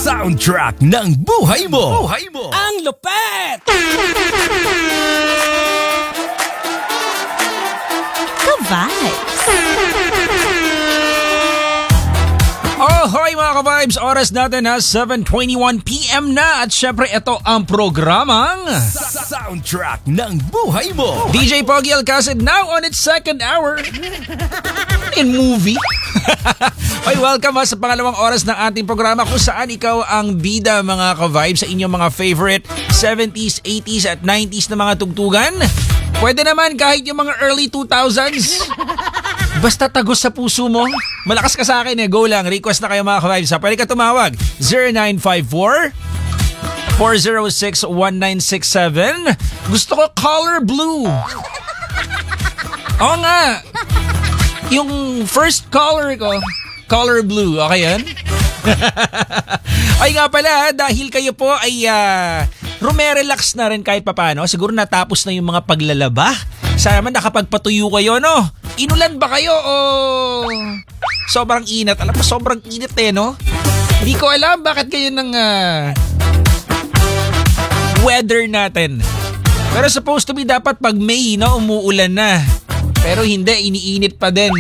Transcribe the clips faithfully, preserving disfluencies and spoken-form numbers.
Soundtrack ng buhay mo. Buhay mo. Ang lupet! Ka-vibes! Oh, hoy mga ka-vibes! Oras natin ha, seven twenty-one p.m. na at syempre ito ang programang Soundtrack ng buhay mo. D J Pogi Alcacid now on its second hour in movie. Hoy, welcome ha sa pangalawang oras ng ating programa kung saan ikaw ang bida mga ka-vibes sa inyong mga favorite seventies, eighties at nineties na mga tugtugan. Pwede naman kahit yung mga early two thousands. Basta tagos sa puso mo. Malakas ka sa akin eh. Go lang. Request na kayo mga ka-vibes ha. Pwede ka tumawag. zero nine five four, four zero six, one nine six seven. Gusto ko color blue. Oo nga. Yung first color ko, color blue. Okay yan? Ay nga pala, dahil kayo po ay uh, rumerelax na rin kahit papano. Siguro natapos na yung mga paglalaba. Sana naman nakapagpatuyo kayo, no? Inulan ba kayo o sobrang inat? Alam mo, sobrang init eh, no? Hindi ko alam bakit kayo ng uh, weather natin. Pero supposed to be dapat pag May, no? Umuulan na. Pero hindi, iniinit pa din.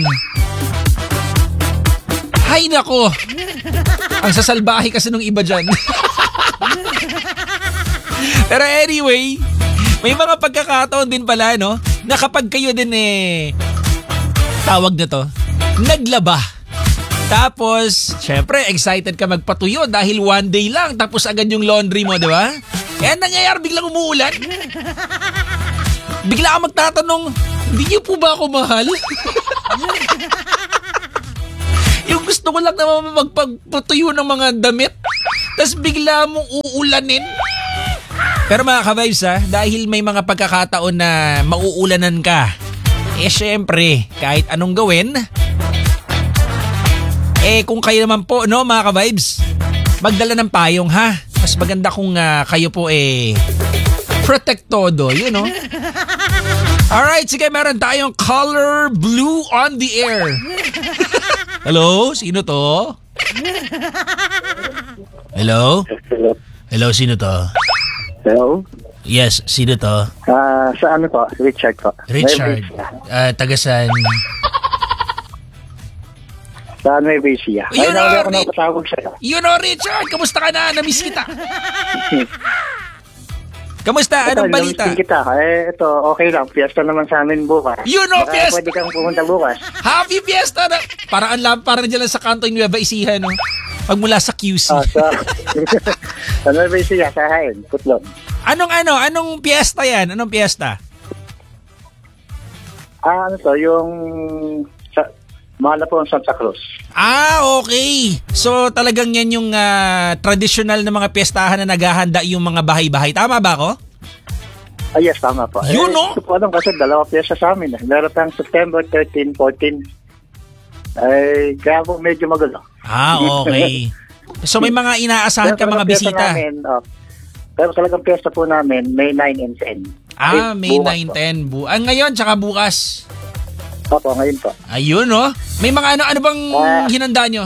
Hay nako! Ang sasalbahe kasi nung iba dyan. Pero anyway, may mga pagkakataon din pala, no? Na kapag kayo din eh, tawag na to, naglaba. Tapos, syempre, excited ka magpatuyo dahil one day lang, tapos agad yung laundry mo, di ba? Kaya nangyayari, biglang umuulan. Bigla ka magtatanong, hindi niyo po ba ako mahal? Yung gusto ko lang naman magpagpatuyo ng mga damit, tapos bigla mong uulanin. Pero mga ka-vibes ha, dahil may mga pagkakataon na mauulanan ka, eh syempre, kahit anong gawin, eh kung kayo naman po, no mga ka-vibes, magdala ng payong ha. Mas maganda kung uh, kayo po eh protektodo, you know. Alright, sige, meron tayong color blue on the air. Hello, sino to? Hello? Hello, sino to? Hello? Yes, sino to? Ah, sa ano po? Richard po. Richard. Uh, tagasan. Sa Nueva Ecija. Ay, Yun nawala o, ako Rich- na patawag sa'yo. You know, Richard, kamusta ka na? Namiss kita. Kamusta? Anong Ito, balita? namitin kita. Eh, ito, okay lang. Fiesta naman sa amin bukas. You know, Baka fiesta. pwede kang pumunta bukas. Happy Fiesta na! Parang ang lam, parang dyan lang sa kanto yung Nueva Ecija, no? Pagmula sa Q C. Ah, sa, sa Nueva Ecija, sa Hain, Putlong. Anong ano? Anong piyesta yan? Anong piyesta? Ah, ano to, yung sa, Mahala po ang Santa Cruz. Ah, okay. So talagang yan yung uh, traditional na mga piyestahan na naghahanda yung mga bahay-bahay. Tama ba ako? Ah, yes, tama po. Yun, eh, no? Ito po alam kasi dalawa piyesta sa amin. Eh. Meron pang September thirteen, fourteen. Ay, kaya po medyo magulo. Ah, okay. So may mga inaasahan ka mga bisita. Namin, oh, pero talagang piyesta po namin, May nine and ten. Ah, Ay, May bukas nine, po. ten. Bu- ah, ngayon, tsaka bukas. Opo, ngayon po. Ayun, no? May mga ano, ano bang Ah. hinanda nyo?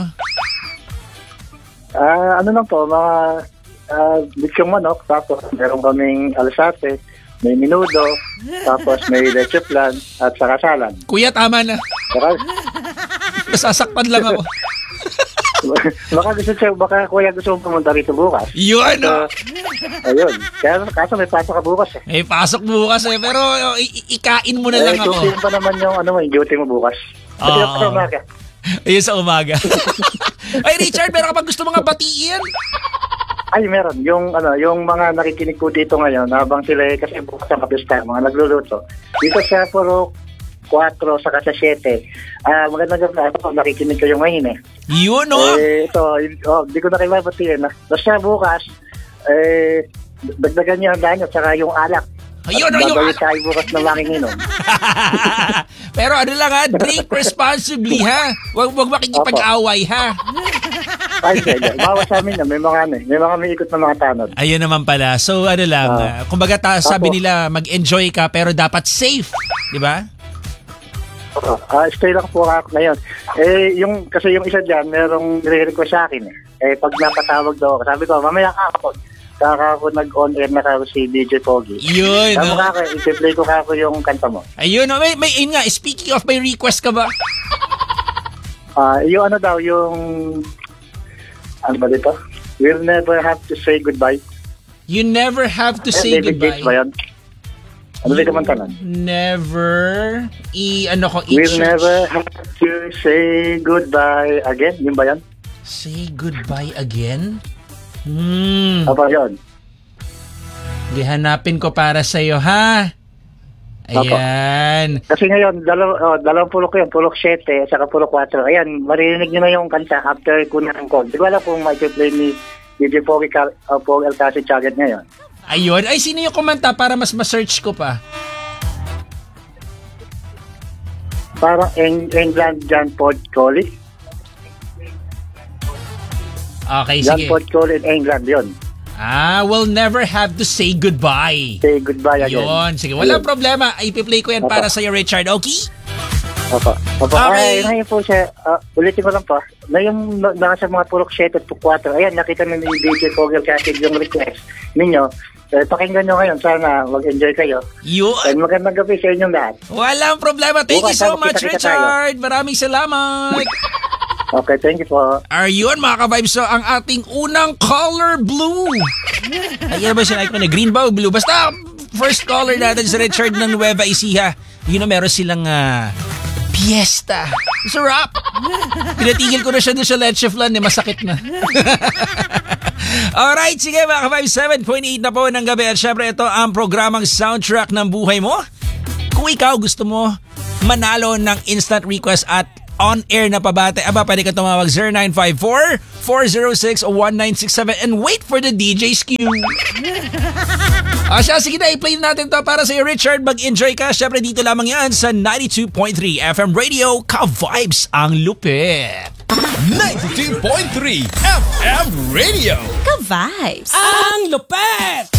Ah, ano lang po, mga uh, bitsyong manok, tapos meron kaming alasate, may minudo, tapos may leche flan, at saka salan. Kuya, tama na. Baka, Nasasaktan lang ako. baka gusto siya, baka kuya gusto mong pumunta rito bukas. Yun, no? So, ayun. Kaya, kaso may pasok ka bukas eh. May pasok bukas eh. Pero oh, i- i- ikain mo na lang eh, ako. susihin pa naman yung, ano mo, yung duty mo bukas. Kasi Oo. sa umaga. Ayun sa umaga. Ay, Richard, meron ka pag gusto mga batiin? Ay, meron. Yung, ano, yung mga nakikinig ko dito ngayon, habang sila, eh, kasi bukas ang kapista, mga nagluluto. Dito sa Puro four, saka sa seven. Ah, magandang gabi. Ako, nakikinig kayo ngayon eh. Yun, no? Eh, ito, oh, di ko na kayo mabatiin. Ah. Basta bukas, eh, dagdagan niyo ang daan at saka yung alak. Ayun, At ayun, babalik alak. tayo bukas ng makinginom. Pero ano lang ha, drink responsibly ha. Huwag wag makikipag-away ha. Ay, sige. Bawas sa amin na, may mga, ano, eh, may mga may ikot na mga tanod. Ayun naman pala. So ano lang, uh, Ah. kumbaga ta, sabi Apo. nila mag-enjoy ka pero dapat safe. Di ba? Ah, stay lang po ako ngayon. Eh, yung, kasi yung isa dyan, merong nire-request sa akin eh. Eh, pag napatawag daw ako, sabi ko, mamaya ako. Kaka ako nag-on air na ako si D J Pogi. Yun. Tama no? ka, i-play ko ka ako yung kanta mo. Ayun, no? may, may, yun nga, speaking of may request ka ba? Ah, yung ano daw, yung... Ano ba dito? We'll never have to say goodbye. You never have to Eh, say David goodbye. Gates ba yun? Ano ba yung kumanta nun? Never, i, ano ko, We'll i-search. never have to say goodbye again. Yun ba yan? Say goodbye again? Hmm. Apa yun? Gihanapin ko para sa'yo, ha? Ayan. Kasi ngayon, dalaw, oh, dalawang pulok yun, pulok siyete, saka pulok kwatro. Ayan, maririnig nyo na yung kanta after ko na ng call. Di ko alam kung may play ni D J Pogi uh, Pogi Alcacid Chagat ngayon. Ayun. Ay, sino yung kumanta para mas ma-search ko pa? Parang Eng- England John Paul Coley. Okay, John sige. Paul Coley in England, yun. Ah, we'll never have to say goodbye. Say goodbye again. Yun. Sige, walang Ayun. problema. Ipi-play ko yan Opo. para sa'yo, Richard. Okay? Opo. Opo. Okay. Ay, ngayon po siya, uh, ulitin ko lang po. Na yung na- nasa mga pulok siyete at kwatro, ayan, nakita na ni D J Pogi Alcacid yung request ninyo. Eh, pakinggan nyo ngayon. Sana mag-enjoy kayo. Yun. And magandang gabi sa inyong lahat. Walang problema. Thank you Bukas, so sana much, kita-kita tayo. Richard. Maraming salamat. Okay, thank you po. Ayun, mga ka-vibes. So, ang ating unang color blue. Ayan ba siya? Like, green ba o blue? Basta, first caller natin si Richard ng Nueva Ecija. Yun na, meron silang ah, fiesta. Sarap. Pinatigil ko na siya doon sa leche flan. Eh, masakit na. Alright, sige mga ka-vibes. seven point eight na po ng gabi. At syempre, ito ang programang soundtrack ng buhay mo. Kung ikaw gusto mo manalo ng instant request at on-air na pabate, aba, pwede ka tumawag zero nine five four, four zero six, one nine six seven and wait for the D J's cue. Ah, siya, sige na, i-play natin to para sa iyo, Richard. Mag-enjoy ka. Syempre, dito lamang yan sa ninety-two point three F M Radio. Ka-vibes ang lupit. ninety-two point three F M Radio. Ka-vibes. Ang lupit!